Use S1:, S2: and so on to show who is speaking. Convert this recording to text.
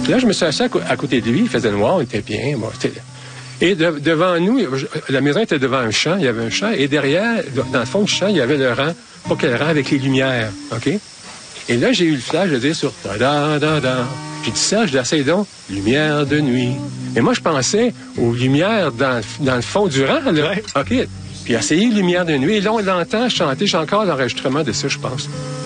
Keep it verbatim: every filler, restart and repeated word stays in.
S1: Puis là, je me suis assis à, à côté de lui, il faisait noir, il était bien. Bon, et de, devant nous, la maison était devant un champ, il y avait un champ, et derrière, dans le fond du champ, il y avait le rang, pas quel rang, avec les lumières, OK? Et là, j'ai eu le flash de dire sur da da da. J'ai dit ça, je dis, essaye donc, lumière de nuit. Et moi, je pensais aux lumières dans, dans le fond du rang, là.
S2: Ouais.
S1: OK. Puis essayer lumière de nuit. Et là, on l'entend chanter. J'ai encore l'enregistrement de ça, je pense.